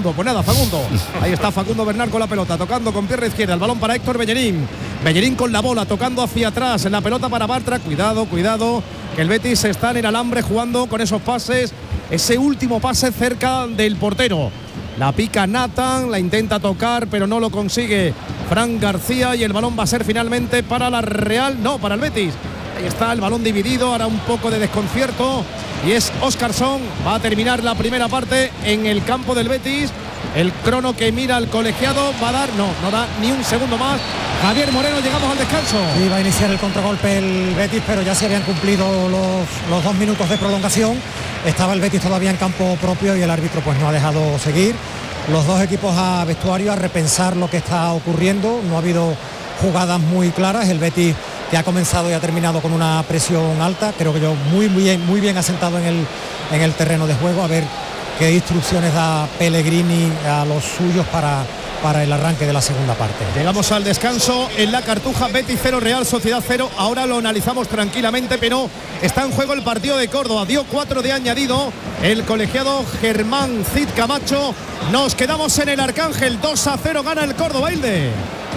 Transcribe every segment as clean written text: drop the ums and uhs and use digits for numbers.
Facundo. Pues nada, Facundo. Ahí está Facundo Bernal con la pelota, tocando con pierna izquierda. El balón para Héctor Bellerín. Bellerín con la bola, tocando hacia atrás. En la pelota para Bartra. Cuidado, que el Betis está en el alambre jugando con esos pases. Ese último pase cerca del portero. La pica Nathan, la intenta tocar, pero no lo consigue Fran García. Y el balón va a ser finalmente para la Real. No, para el Betis. Ahí está el balón dividido, ahora un poco de desconcierto. Y es Óscarson. Va a terminar la primera parte en el campo del Betis. El crono que mira el colegiado va a dar, no da ni un segundo más. Javier Moreno, llegamos al descanso. Sí, va a iniciar el contragolpe el Betis, pero ya se habían cumplido los 2 minutos de prolongación. Estaba el Betis todavía en campo propio y el árbitro pues no ha dejado seguir. Los dos equipos a vestuario a repensar lo que está ocurriendo. No ha habido jugadas muy claras. El Betis, que ha comenzado y ha terminado con una presión alta, creo que yo muy bien asentado en el terreno de juego, a ver qué instrucciones da Pellegrini a los suyos para el arranque de la segunda parte. Llegamos al descanso en la Cartuja. Betis 0, Real Sociedad 0. Ahora lo analizamos tranquilamente, pero está en juego el partido de Córdoba. Dio 4 de añadido el colegiado Germán Cid Camacho. Nos quedamos en el Arcángel. 2-0 gana el Córdoba, Hilde.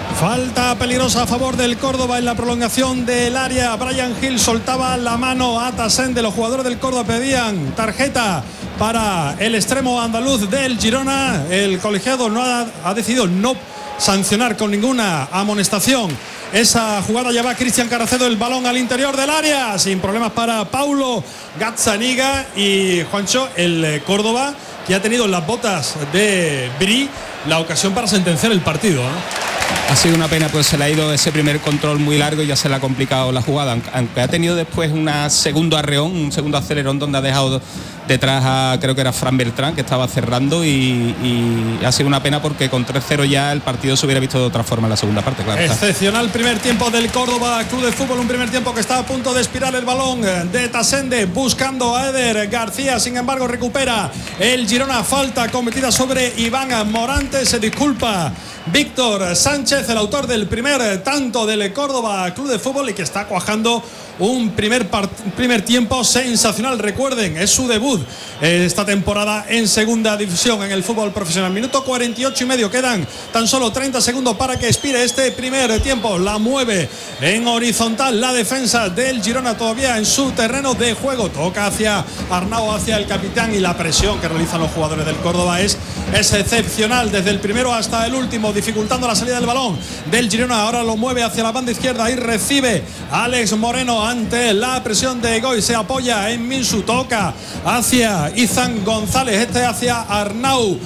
Falta peligrosa a favor del Córdoba en la prolongación del área. Brian Hill soltaba la mano a Tasende. Los jugadores del Córdoba pedían tarjeta para el extremo andaluz del Girona. El colegiado ha decidido no sancionar con ninguna amonestación esa jugada. Lleva Cristian Carracedo el balón al interior del área, sin problemas para Paulo Gazzaniga. Y Juancho, el Córdoba, que ha tenido en las botas de Bri la ocasión para sentenciar el partido, ¿no? Ha sido una pena, pues se le ha ido ese primer control muy largo y ya se le ha complicado la jugada, aunque ha tenido después un segundo arreón, un segundo acelerón donde ha dejado detrás a, creo que era Fran Bertrán, que estaba cerrando, y ha sido una pena porque con 3-0 ya el partido se hubiera visto de otra forma en la segunda parte, claro. Excepcional primer tiempo del Córdoba Club de Fútbol, un primer tiempo que está a punto de expirar. El balón de Tasende buscando a Eder García, sin embargo recupera el Girona. Falta cometida sobre Iván Morante, se disculpa Víctor Sánchez, el autor del primer tanto del Córdoba Club de Fútbol, y que está cuajando un primer tiempo sensacional. Recuerden, es su debut esta temporada en segunda división en el fútbol profesional. Minuto 48 y medio, quedan tan solo 30 segundos para que expire este primer tiempo. La mueve en horizontal la defensa del Girona, todavía en su terreno de juego. Toca hacia Arnau, hacia el capitán, y la presión que realizan los jugadores del Córdoba es excepcional desde el primero hasta el último, dificultando la salida del balón del Girona. Ahora lo mueve hacia la banda izquierda y recibe Alex Moreno ante la presión de Goy. Se apoya en Minsu, toca hacia Izan González, hacia Arnau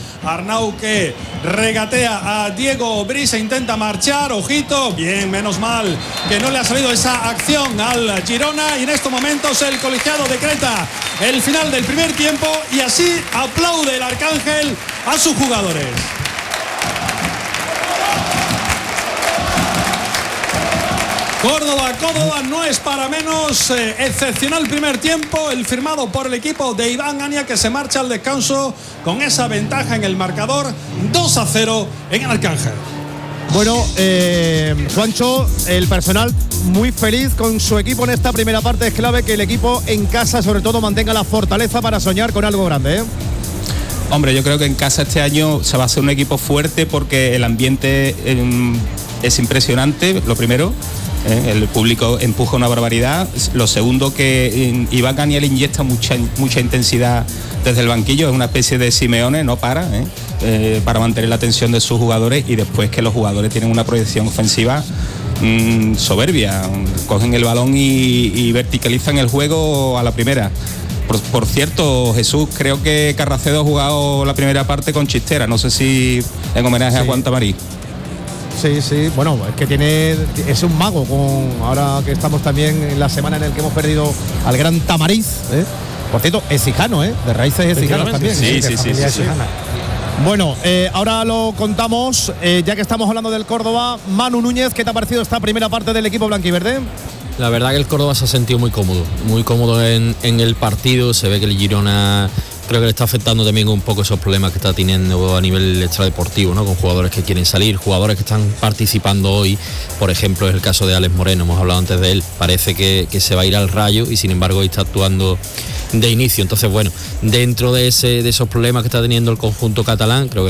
que regatea a Diego Brice, intenta marchar, ojito, bien, menos mal que no le ha salido esa acción al Girona. Y en estos momentos el colegiado decreta el final del primer tiempo y así aplaude el Arcángel a sus jugadores. Córdoba no es para menos. Excepcional primer tiempo, el firmado por el equipo de Iván Ania, que se marcha al descanso con esa ventaja en el marcador, 2-0 en el Arcángel. Bueno, Juancho, el personal muy feliz con su equipo en esta primera parte. Es clave que el equipo en casa sobre todo mantenga la fortaleza para soñar con algo grande, ¿eh? Hombre, yo creo que en casa este año se va a hacer un equipo fuerte porque el ambiente es impresionante, lo primero. El público empuja una barbaridad. Lo segundo, que Iván Ganiel inyecta mucha intensidad desde el banquillo. Es una especie de Simeone, no para mantener la atención de sus jugadores, y después que los jugadores tienen una proyección ofensiva soberbia. Cogen el balón y verticalizan el juego a la primera. Por cierto, Jesús, creo que Carracedo ha jugado la primera parte con Chistera, no sé si en homenaje a Juan Tamarí. Sí, bueno, es que es un mago, ahora que estamos también en la semana en la que hemos perdido al gran Tamariz, ¿eh? Por cierto, exijano, de raíces exijanas también. Sí. Bueno, ahora lo contamos, ya que estamos hablando del Córdoba. Manu Núñez, ¿qué te ha parecido esta primera parte del equipo blanquiverde? La verdad que el Córdoba se ha sentido muy cómodo en el partido. Se ve que el Girona creo que le está afectando también un poco esos problemas que está teniendo a nivel extradeportivo, ¿no? Con jugadores que quieren salir, jugadores que están participando hoy. Por ejemplo, es el caso de Alex Moreno, hemos hablado antes de él. Parece que se va a ir al Rayo y sin embargo hoy está actuando de inicio. Entonces, bueno, dentro de esos problemas que está teniendo el conjunto catalán, creo que